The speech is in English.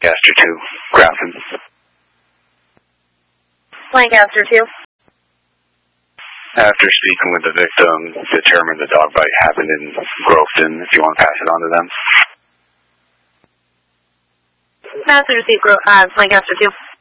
Lancaster 2, Grafton. Lancaster 2. After speaking with the victim, determined the dog bite happened in Grofton, if you want to pass it on to them. Master receipt, Lancaster 2.